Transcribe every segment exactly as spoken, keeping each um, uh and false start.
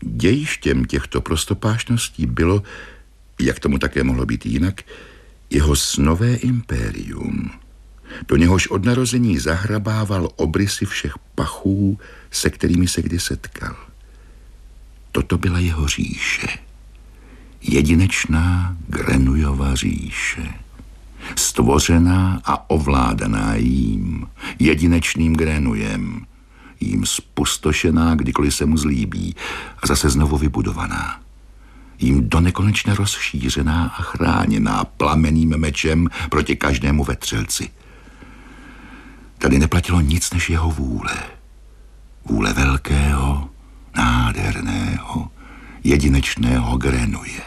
Dějištěm těchto prostopášností bylo, jak tomu také mohlo být jinak, jeho snové impérium. Do něhož od narození zahrabával obrysy všech pachů, se kterými se kdy setkal. Toto byla jeho říše. Jedinečná Grenuyova říše. Stvořená a ovládaná jím, jedinečným Grenujem. Jím spustošená, kdykoliv se mu zlíbí, a zase znovu vybudovaná. Jím donekonečna rozšířená a chráněná plamenným mečem proti každému vetřelci. Tady neplatilo nic než jeho vůle. Vůle velkého, nádherného, jedinečného Grenuje.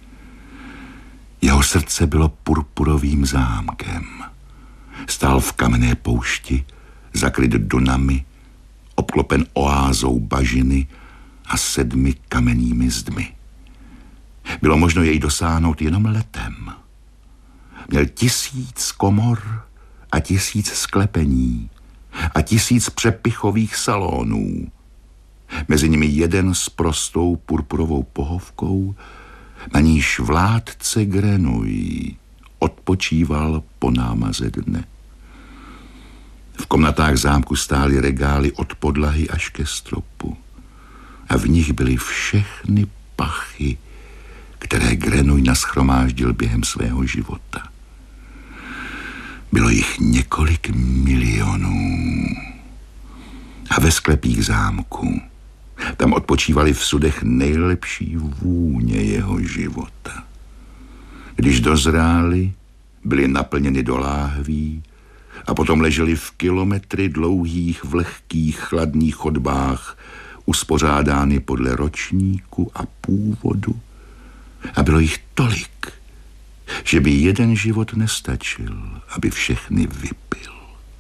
Jeho srdce bylo purpurovým zámkem. Stál v kamenné poušti, zakryt dunami, obklopen oázou bažiny a sedmi kamennými zdmi. Bylo možno jej dosáhnout jenom letem. Měl tisíc komor a tisíc sklepení a tisíc přepichových salonů. Mezi nimi jeden s prostou purpurovou pohovkou, na níž vládce Grenuj odpočíval po námaze dne. V komnatách zámku stály regály od podlahy až ke stropu a v nich byly všechny pachy, které Grenuj nashromáždil během svého života. Bylo jich několik milionů. A ve sklepích zámku tam odpočívali v sudech nejlepší vůně jeho života. Když dozráli, byli naplněni do láhví a potom leželi v kilometry dlouhých, vlhkých, chladných chodbách, uspořádány podle ročníku a původu. A bylo jich tolik, že by jeden život nestačil, aby všechny vypil.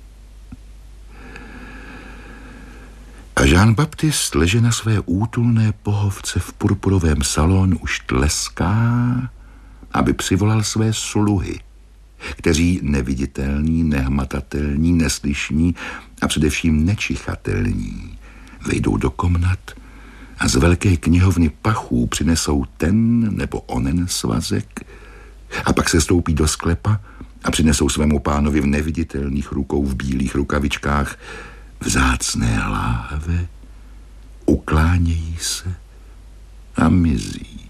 A Jean-Baptiste leže na své útulné pohovce v purpurovém salonu už tleská, aby přivolal své sluhy, kteří neviditelní, nehmatatelní, neslyšní a především nečichatelní vejdou do komnat a z velké knihovny pachů přinesou ten nebo onen svazek a pak se stoupí do sklepa a přinesou svému pánovi v neviditelných rukou v bílých rukavičkách vzácné láhve, uklánějí se a mizí.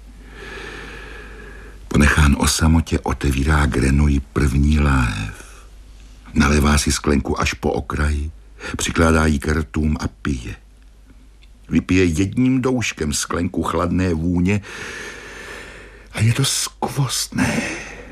Ponechán o samotě otevírá Grenuj první láhev. Nalévá si sklenku až po okraji, přikládá ji k rtům a pije. Vypije jedním douškem sklenku chladné vůně a je to skvostné.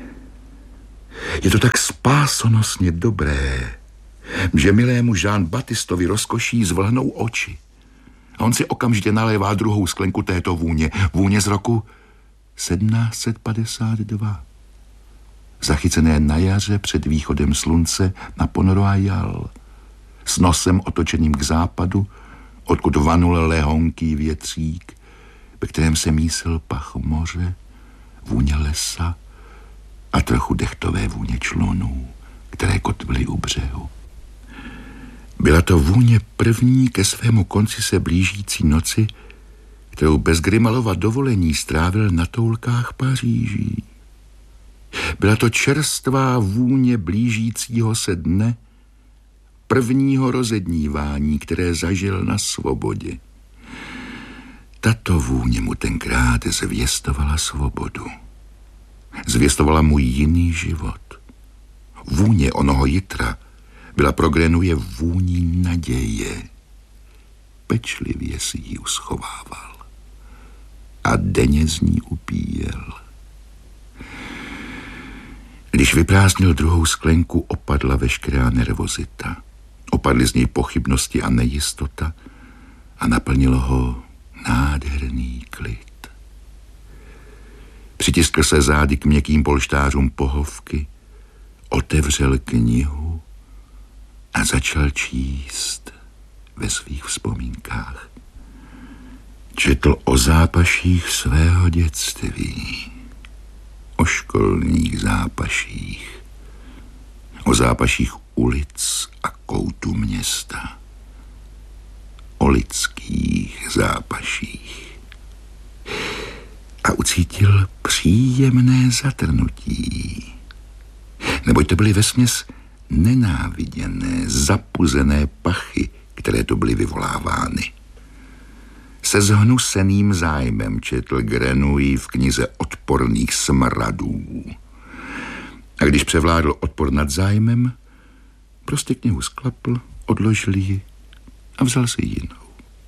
Je to tak spásonosně dobré, že milému Jean-Baptistovi rozkoší zvlhnou oči. A on si okamžitě nalévá druhou sklenku této vůně, vůně z roku sedmnáct set padesát dva. Zachycené na jaře před východem slunce na Pont Royal, s nosem otočeným k západu, odkud vanul lehonký větřík, ve kterém se mísil pach moře, vůně lesa a trochu dechtové vůně člunů, které kotvily u břehu. Byla to vůně první ke svému konci se blížící noci, kterou bez Grimalova dovolení strávil na toulkách Paříží. Byla to čerstvá vůně blížícího se dne, prvního rozednívání, které zažil na svobodě. Tato vůně mu tenkrát zvěstovala svobodu. Zvěstovala mu jiný život. Vůně onoho jitra byla pro Grenuje vůní naděje. Pečlivě si ji uschovával a denně z ní upíjel. Když vyprázdnil druhou sklenku, opadla veškerá nervozita. Opadly z něj pochybnosti a nejistota a naplnilo ho nádherný klid. Přitiskl se zády k měkkým polštářům pohovky, otevřel knihu a začal číst ve svých vzpomínkách. Četl o zápaších svého dětství, o školních zápaších, o zápaších ulic a koutů města, o lidských zápaších. cítil příjemné zatrnutí. Neboť to byly vesměs nenáviděné, zapuzené pachy, které to byly vyvolávány. Se zhnuseným zájmem četl Grenouille v knize odporných smradů. A když převládl odpor nad zájmem, prostě knihu sklapl, odložil ji a vzal si jinou.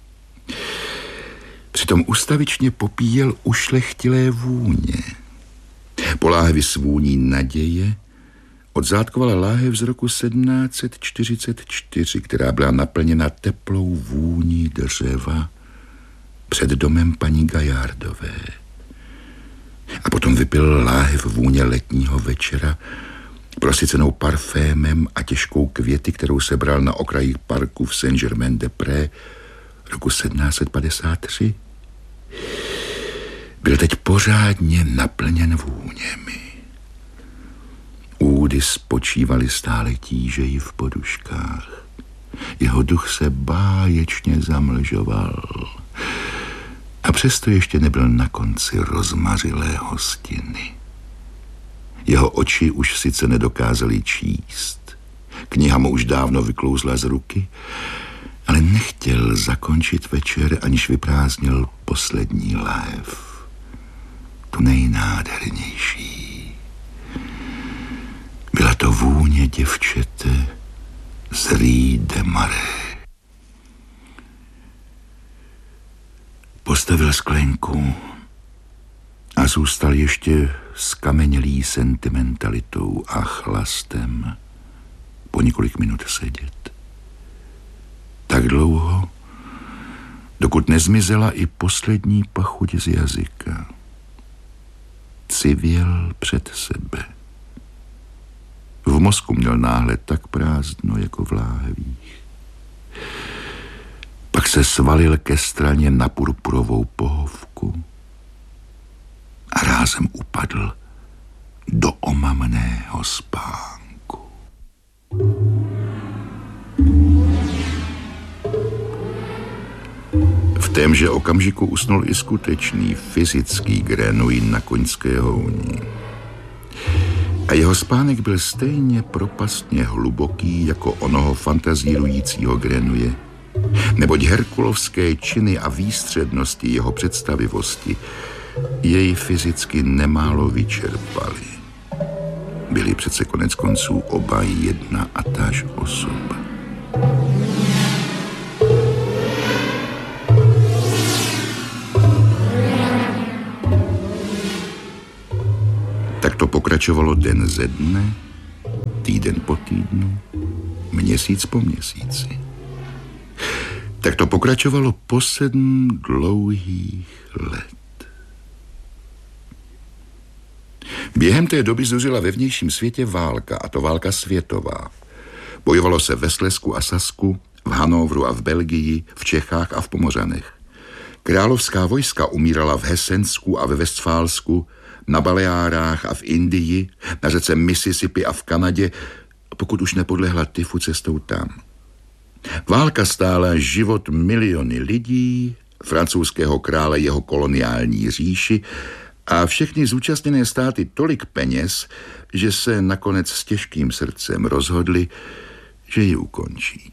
Přitom ustavičně popíjel ušlechtilé vůně. Po láhvi s vůní naděje odzátkovala láhev z roku sedmnáct set čtyřicet čtyři, která byla naplněna teplou vůní dřeva před domem paní Gaillardové. A potom vypil láhev vůně letního večera, prosycenou parfémem a těžkou květy, kterou sebral na okraji parku v Saint-Germain-des-Prés roku sedmnáct set padesát tři. Byl teď pořádně naplněn vůněmi. Údy spočívaly stále tížeji v poduškách. Jeho duch se báječně zamlžoval. A přesto ještě nebyl na konci rozmařilé hostiny. Jeho oči už sice nedokázaly číst. Kniha mu už dávno vyklouzla z ruky, ale nechtěl zakončit večer, aniž vyprázdnil poslední láhev. Tu nejnádhernější. Byla to vůně děvčete z Rue des Marais. Postavil sklenku a zůstal ještě skamenělý sentimentalitou a chlastem po několik minut sedět. Tak dlouho, dokud nezmizela i poslední pachuť z jazyka. Civěl před sebe. V mozku měl náhle tak prázdno jako v láhvích. Pak se svalil ke straně na purpurovou pohovku a rázem upadl do omamného spánku. V témže okamžiku usnul i skutečný fyzický Grenouille na koňské houni. A jeho spánek byl stejně propastně hluboký jako onoho fantazírujícího Grenouille, neboť herkulovské činy a výstřednosti jeho představivosti jej fyzicky nemálo vyčerpaly. Byli přece konec konců oba jedna a táž osoba. Tak to pokračovalo den ze dne, týden po týdnu, měsíc po měsíci. Tak to pokračovalo po sedm dlouhých let. Během té doby zuřila ve vnějším světě válka, a to válka světová. Bojovalo se ve Slezsku a Sasku, v Hanovru a v Belgii, v Čechách a v Pomořanech. Královská vojska umírala v Hessensku a ve Westfálsku, na Baleárách a v Indii, na řece Mississippi a v Kanadě, pokud už nepodlehla tyfu cestou tam. Válka stála život miliony lidí, francouzského krále jeho koloniální říši a všechny zúčastněné státy tolik peněz, že se nakonec s těžkým srdcem rozhodli, že ji ukončí.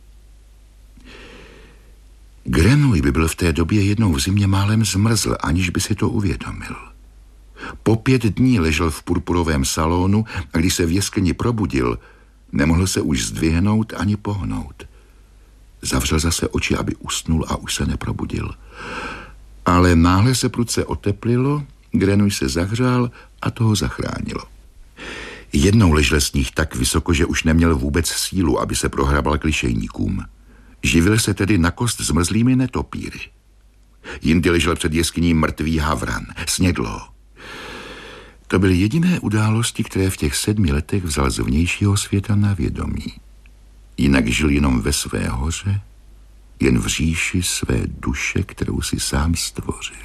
Grenouille by byl v té době jednou v zimě málem zmrzl, aniž by si to uvědomil. Po pět dní ležel v purpurovém salonu a když se v jeskyni probudil, nemohl se už zdvihnout ani pohnout. Zavřel zase oči, aby usnul a už se neprobudil. Ale náhle se prudce oteplilo, Grenouille se zahřál a toho zachránilo. Jednou ležel sníh tak vysoko, že už neměl vůbec sílu, aby se prohrabal k lišejníkům. Živil se tedy na kost zmrzlými netopíry. Jindy ležel před jeskyní mrtvý havran, snědlo. To byly jediné události, které v těch sedmi letech vzal z vnějšího světa na vědomí. Jinak žil jenom ve své hoře, jen v říši své duše, kterou si sám stvořil.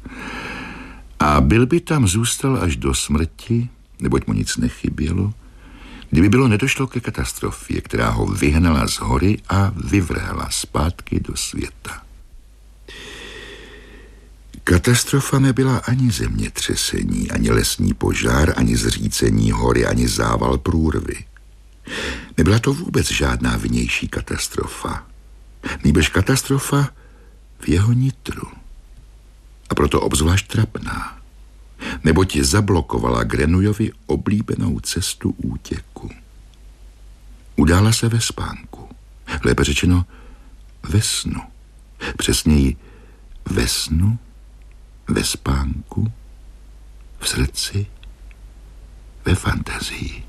A byl by tam zůstal až do smrti, neboť mu nic nechybělo, kdyby bylo nedošlo ke katastrofě, která ho vyhnala z hory a vyvrhla zpátky do světa. Katastrofa nebyla ani zemětřesení, ani lesní požár, ani zřícení hory, ani zával průrvy. Nebyla to vůbec žádná vnější katastrofa. Nýbrž katastrofa v jeho nitru. A proto obzvlášť trapná. Neboť zablokovala Grenuyovi oblíbenou cestu útěku. Udála se ve spánku. Lépe řečeno ve snu. Přesněji ve snu, ve spánku, v srdci, ve fantazii.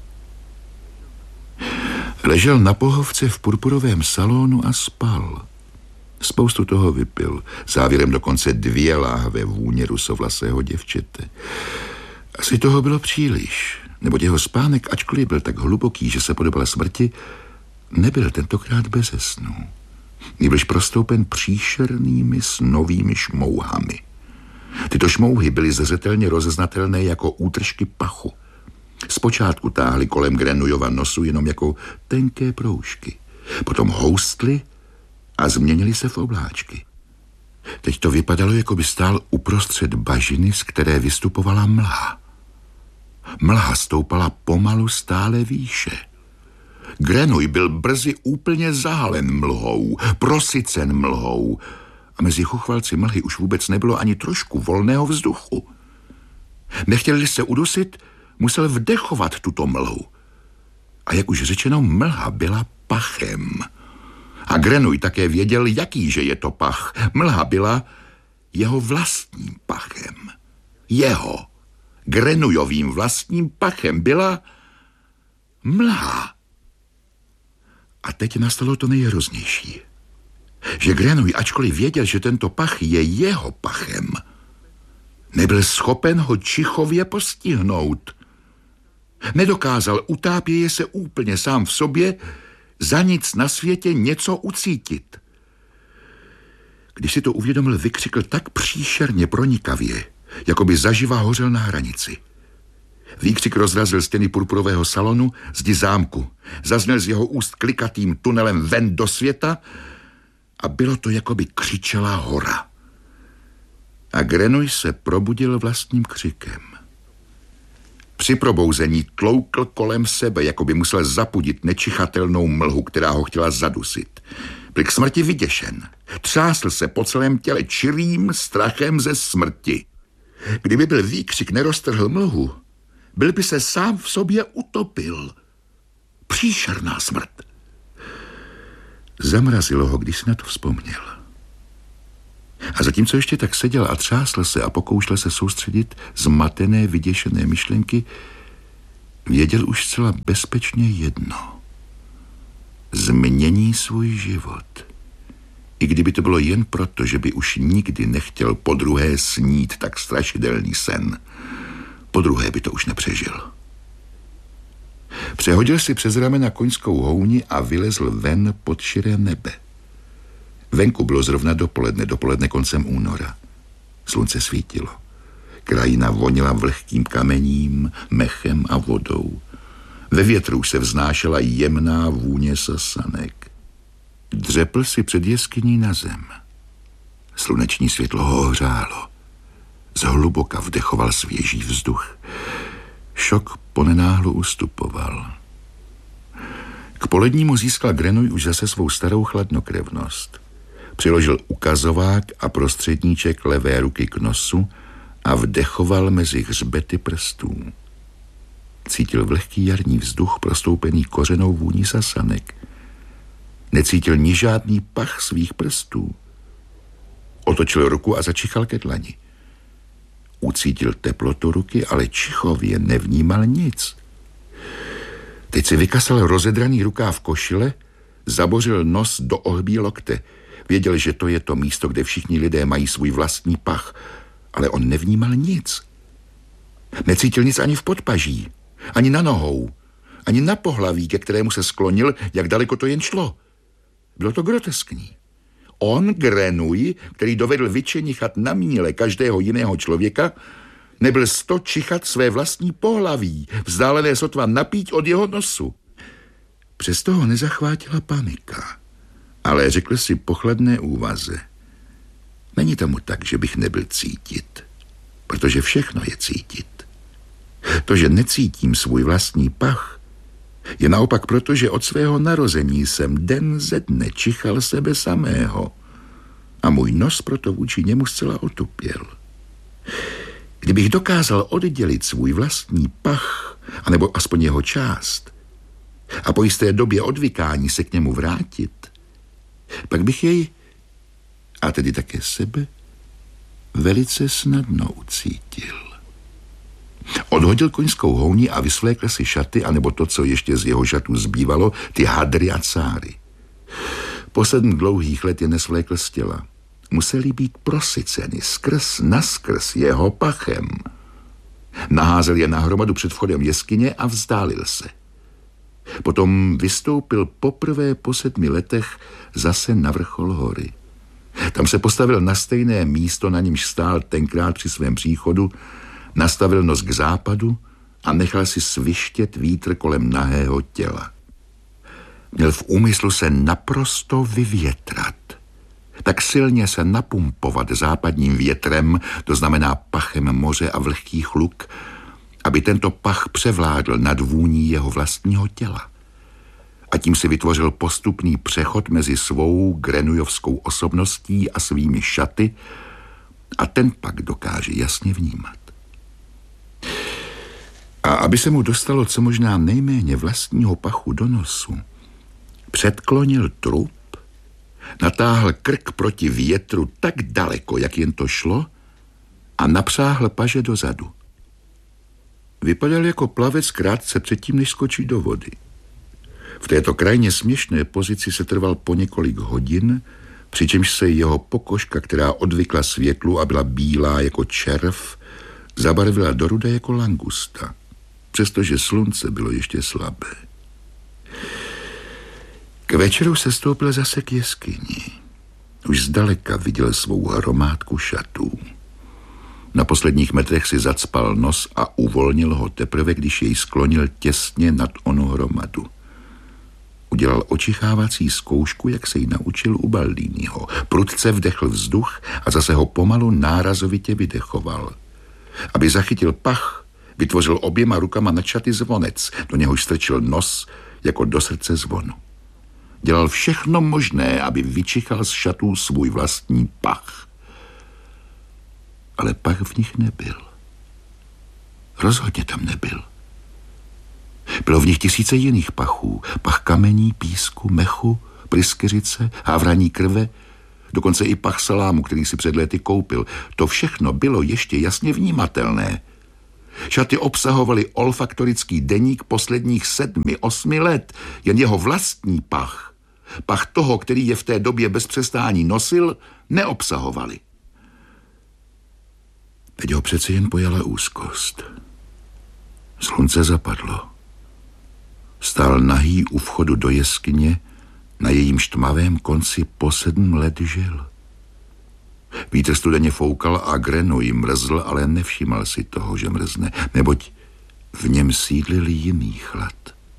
Ležel na pohovce v purpurovém salonu a spal. Spoustu toho vypil, závěrem dokonce dvě láhve vůně rusovlasého děvčete. Asi toho bylo příliš, neboť jeho spánek, ačkoliv byl tak hluboký, že se podobal smrti, nebyl tentokrát beze snů. Nýbrž prostoupen příšernými snovými šmouhami. Tyto šmouhy byly zřetelně rozeznatelné jako útržky pachu. Zpočátku táhly kolem Grenuyova nosu jenom jako tenké proužky. Potom houstly a změnily se v obláčky. Teď to vypadalo, jako by stál uprostřed bažiny, z které vystupovala mlha. Mlha stoupala pomalu stále výše. Grenuy byl brzy úplně zahalen mlhou, prosycen mlhou a mezi chuchvalci mlhy už vůbec nebylo ani trošku volného vzduchu. Nechtěli se udusit, musel vdechovat tuto mlhu. A jak už řečeno, mlha byla pachem. A Grenuy také věděl, jaký že je to pach. Mlha byla jeho vlastním pachem. Jeho, Grenuyovým vlastním pachem byla mlha. A teď nastalo to nejhroznější. Že Grenuy, ačkoliv věděl, že tento pach je jeho pachem, nebyl schopen ho čichově postihnout. Nedokázal, utápěje se úplně sám v sobě, za nic na světě něco ucítit. Když si to uvědomil, vykřikl tak příšerně pronikavě, jako by zaživa hořel na hranici. Výkřik rozrazil stěny purpurového salonu, zdi zámku. Zazněl z jeho úst klikatým tunelem ven do světa a bylo to, jako by křičela hora. A Grenuy se probudil vlastním křikem. Při probouzení tloukl kolem sebe, jako by musel zapudit nečichatelnou mlhu, která ho chtěla zadusit. Byl k smrti vyděšen. Třásl se po celém těle čirým strachem ze smrti. Kdyby byl výkřik neroztrhl mlhu, byl by se sám v sobě utopil. Příšerná smrt. Zamrazilo ho, když si na to vzpomněl. A zatímco ještě tak seděl a třásl se a pokoušel se soustředit zmatené, vyděšené myšlenky, věděl už zcela bezpečně jedno. Změní svůj život. I kdyby to bylo jen proto, že by už nikdy nechtěl podruhé snít tak strašidelný sen. Podruhé by to už nepřežil. Přehodil si přes ramena koňskou houni a vylezl ven pod širé nebe. Venku bylo zrovna dopoledne, dopoledne koncem února. Slunce svítilo. Krajina vonila vlhkým kamením, mechem a vodou. Ve větru se vznášela jemná vůně sasanek. Dřepl si před jeskyní na zem. Sluneční světlo ho ohřálo. Zhluboka vdechoval svěží vzduch. Šok ponenáhlu ustupoval. K polednímu získal Grenuy už zase svou starou chladnokrevnost. Přiložil ukazovák a prostředníček levé ruky k nosu a vdechoval mezi hřbety prstů. Cítil vlhký jarní vzduch prostoupený kořenou vůní sasanek. Necítil ni žádný pach svých prstů. Otočil ruku a začichal ke dlani. Ucítil teplotu ruky, ale čichově nevnímal nic. Teď si vykasal rozedraný rukáv košile, zabořil nos do ohbí lokte. Věděl, že to je to místo, kde všichni lidé mají svůj vlastní pach, ale on nevnímal nic. Necítil nic ani v podpaží, ani na nohou, ani na pohlaví, ke kterému se sklonil, jak daleko to jen šlo. Bylo to groteskní. On, Grenuy, který dovedl vyčenichat na míle každého jiného člověka, nebyl sto čichat své vlastní pohlaví, vzdálené sotva napíť od jeho nosu. Přesto ho nezachvátila panika, ale řekl si po chladné úvaze: Není tomu tak, že bych nebyl cítit, protože všechno je cítit. To, že necítím svůj vlastní pach, je naopak proto, že od svého narození jsem den ze dne čichal sebe samého a můj nos proto vůči němu zcela otupěl. Kdybych dokázal oddělit svůj vlastní pach, anebo aspoň jeho část, a po jisté době odvykání se k němu vrátit, pak bych jej, a tedy také sebe, velice snadno ucítil. Odhodil koňskou houni a vysvlékl si šaty, anebo to, co ještě z jeho šatů zbývalo, ty hadry a cáry. Po sedm dlouhých let je nesvlékl z těla. Museli být prosyceny skrz naskrz jeho pachem. Naházel je na hromadu před vchodem jeskyně a vzdálil se. Potom vystoupil poprvé po sedmi letech zase na vrchol hory. Tam se postavil na stejné místo, na němž stál tenkrát při svém příchodu, nastavil nos k západu a nechal si svištět vítr kolem nahého těla. Měl v úmyslu se naprosto vyvětrat. Tak silně se napumpovat západním větrem, to znamená pachem moře a vlhkých luk, aby tento pach převládl nad vůní jeho vlastního těla. A tím si vytvořil postupný přechod mezi svou grenujovskou osobností a svými šaty a ten pak dokáže jasně vnímat. A aby se mu dostalo co možná nejméně vlastního pachu do nosu, předklonil trup, natáhl krk proti větru tak daleko, jak jen to šlo, a napřáhl paže dozadu. Vypadal jako plavec krátce předtím, než skočí do vody. V této krajně směšné pozici se trval po několik hodin, přičemž se jeho pokožka, která odvykla světlu a byla bílá jako červ, zabarvila do rudé jako langusta, přestože slunce bylo ještě slabé. K večeru se stoupil zase k jeskyni. Už zdaleka viděl svou hromádku šatů. Na posledních metrech si zacpal nos a uvolnil ho teprve, když jej sklonil těsně nad onu hromadu. Udělal očichávací zkoušku, jak se ji naučil u Baldínyho. Prudce vdechl vzduch a zase ho pomalu nárazovitě vydechoval. Aby zachytil pach, vytvořil oběma rukama nad šaty zvonec, do něhož strčil nos jako do srdce zvonu. Dělal všechno možné, aby vyčichal z šatů svůj vlastní pach. Ale pach v nich nebyl. Rozhodně tam nebyl. Bylo v nich tisíce jiných pachů. Pach kamení, písku, mechu, pryskyřice, havraní krve, dokonce i pach salámu, který si před léty koupil. To všechno bylo ještě jasně vnímatelné. Šaty obsahovaly olfaktorický deník posledních sedmi, osmi let. Jen jeho vlastní pach, pach toho, který je v té době bez přestání nosil, neobsahovali. Teď ho přeci jen pojala úzkost. Slunce zapadlo. Stál nahý u vchodu do jeskyně, na jejímž tmavém konci po sedm let žil. Vítr studeně foukal a Grenouille mrzl, ale nevšímal si toho, že mrzne, neboť v něm sídlil jiný chlad.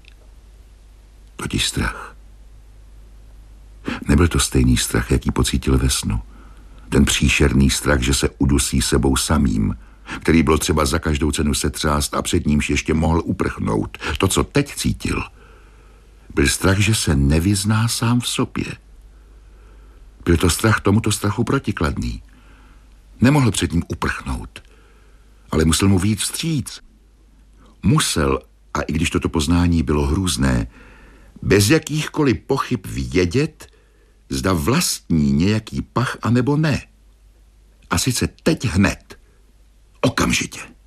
Totiž strach. Nebyl to stejný strach, jaký pocítil ve snu. Ten příšerný strach, že se udusí sebou samým, který bylo třeba za každou cenu setřást a před nímž ještě mohl uprchnout. To, co teď cítil, byl strach, že se nevyzná sám v sobě. Byl to strach tomuto strachu protikladný. Nemohl před ním uprchnout, ale musel mu vyjít vstříc. Musel, a i když toto poznání bylo hrůzné, bez jakýchkoliv pochyb vědět, zda vlastní nějaký pach, anebo ne. A sice teď hned, okamžitě.